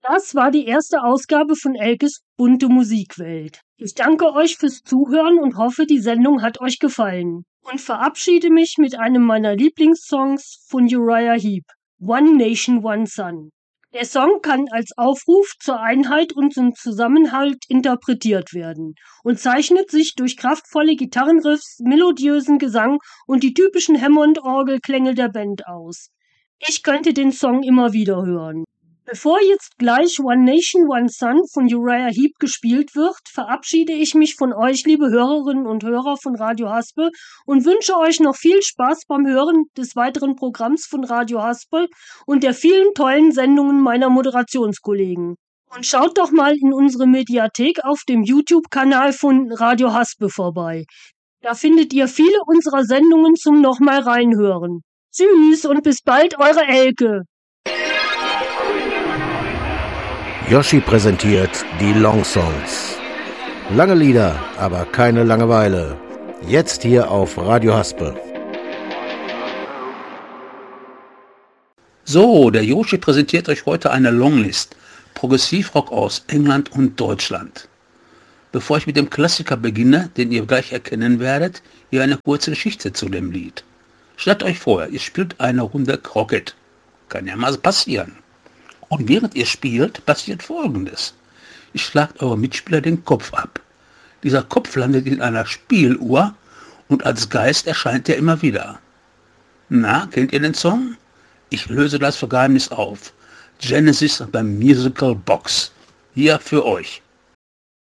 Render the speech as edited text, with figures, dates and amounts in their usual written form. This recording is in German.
Das war die erste Ausgabe von Elkes bunte Musikwelt. Ich danke euch fürs Zuhören und hoffe, die Sendung hat euch gefallen. Und verabschiede mich mit einem meiner Lieblingssongs von Uriah Heep, One Nation, One Sun. Der Song kann als Aufruf zur Einheit und zum Zusammenhalt interpretiert werden und zeichnet sich durch kraftvolle Gitarrenriffs, melodiösen Gesang und die typischen Hammond-Orgelklänge der Band aus. Ich könnte den Song immer wieder hören. Bevor jetzt gleich One Nation, One Sun von Uriah Heep gespielt wird, verabschiede ich mich von euch, liebe Hörerinnen und Hörer von Radio Haspel, und wünsche euch noch viel Spaß beim Hören des weiteren Programms von Radio Haspel und der vielen tollen Sendungen meiner Moderationskollegen. Und schaut doch mal in unsere Mediathek auf dem YouTube-Kanal von Radio Haspel vorbei. Da findet ihr viele unserer Sendungen zum nochmal reinhören. Tschüss und bis bald, eure Elke. Yoshi präsentiert die Long Songs. Lange Lieder, aber keine Langeweile. Jetzt hier auf Radio Haspel. So, der Yoshi präsentiert euch heute eine Longlist. Progressivrock aus England und Deutschland. Bevor ich mit dem Klassiker beginne, den ihr gleich erkennen werdet, hier eine kurze Geschichte zu dem Lied. Stellt euch vor, ihr spielt eine Runde Croquet. Kann ja mal passieren. Und während ihr spielt, passiert Folgendes. Ihr schlagt eurem Mitspieler den Kopf ab. Dieser Kopf landet in einer Spieluhr und als Geist erscheint er immer wieder. Na, kennt ihr den Song? Ich löse das Geheimnis auf. Genesis beim Musical Box. Hier für euch.